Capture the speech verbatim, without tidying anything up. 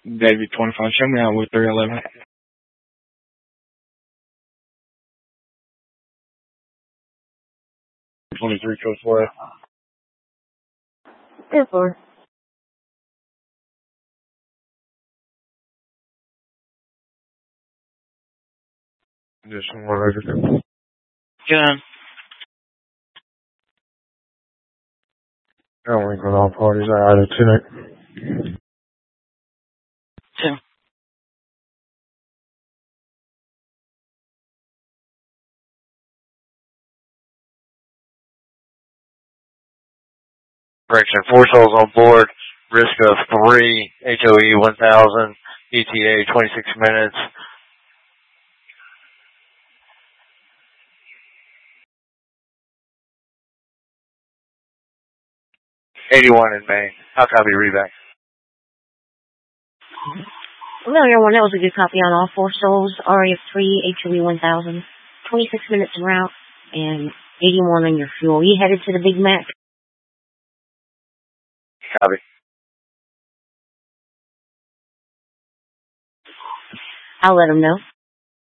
David twenty-five, show me out with three eleven. twenty-three, coast west. ten four. Just one record. John. I don't link with all parties. I added two. Two. Correction, four souls on board, risk of three, H O E one thousand, E T A twenty-six minutes. eighty-one in Maine. How copy readback? Well, everyone, that was a good copy on all four souls. R A F three, H O E one thousand, twenty-six minutes en route, and eighty-one on your fuel. You headed to the Big Mac? Copy. I'll let them know.